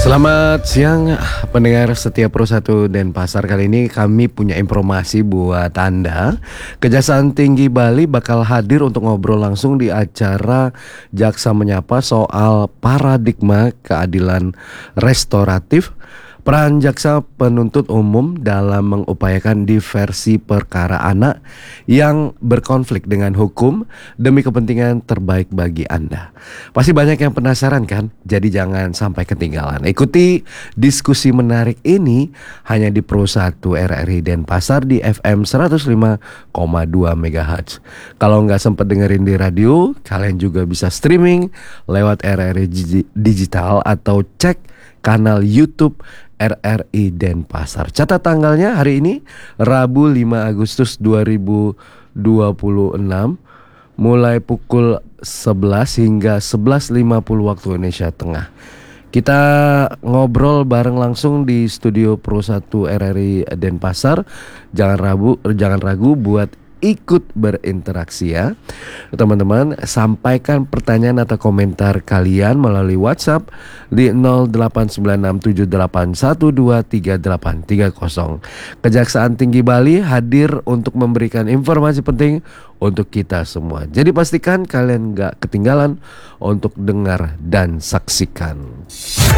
Selamat siang pendengar setia Pro 1 Denpasar. Kali ini kami punya informasi buat Anda. Kejaksaan Tinggi Bali bakal hadir untuk ngobrol langsung di acara Jaksa Menyapa soal paradigma keadilan restoratif. Peran jaksa penuntut umum dalam mengupayakan diversi perkara anak yang berkonflik dengan hukum demi kepentingan terbaik bagi Anda. Pasti banyak yang penasaran kan? Jadi jangan sampai ketinggalan. Ikuti diskusi menarik ini hanya di Pro 1 RRI Denpasar di FM 105,2 MHz. Kalau nggak sempat dengerin di radio, kalian juga bisa streaming lewat RRI Digital atau cek kanal YouTube RRI Denpasar. Catat tanggalnya hari ini Rabu 5 Agustus 2026 mulai pukul 11 hingga 11.50 waktu Indonesia Tengah. Kita ngobrol bareng langsung di studio Pro 1 RRI Denpasar. Jangan ragu buat ikut berinteraksi ya. Teman-teman, sampaikan pertanyaan atau komentar kalian melalui WhatsApp di 089678123830. Kejaksaan Tinggi Bali hadir untuk memberikan informasi penting untuk kita semua. Jadi pastikan kalian gak ketinggalan untuk dengar dan saksikan.